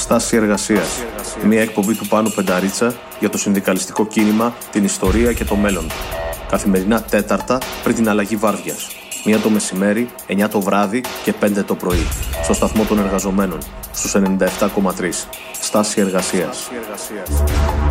Στάση εργασίας. Μια εκπομπή του Πάνου Πενταρίτσα για το συνδικαλιστικό κίνημα, την ιστορία και το μέλλον. Καθημερινά Τέταρτα πριν την αλλαγή βάρδιας. 1 το μεσημέρι, 9 το βράδυ και 5 το πρωί. Στο σταθμό των εργαζομένων, στους 97,3. Στάση εργασίας.